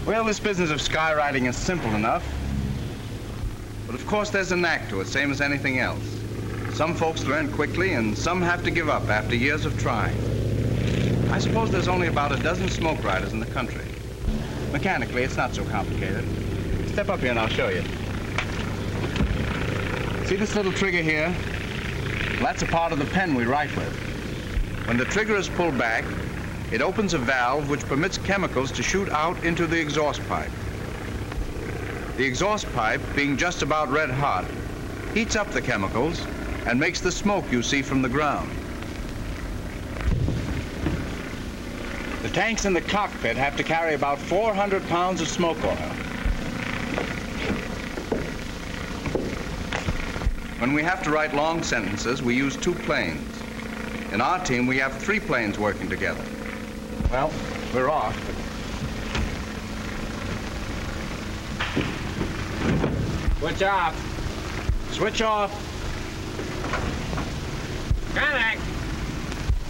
Well, this business of skywriting is simple enough. But of course there's a knack to it, same as anything else. Some folks learn quickly and some have to give up after years of trying. I suppose there's only about a dozen smoke riders in the country. Mechanically, it's not so complicated. Step up here and I'll show you. See this little trigger here? Well, that's a part of the pen we write with. When the trigger is pulled back, it opens a valve which permits chemicals to shoot out into the exhaust pipe. The exhaust pipe, being just about red hot, heats up the chemicals and makes the smoke you see from the ground. The tanks in the cockpit have to carry about 400 pounds of smoke oil. When we have to write long sentences, we use 2 planes. In our team, we have 3 planes working together. Well, we're off. Switch off. Switch off.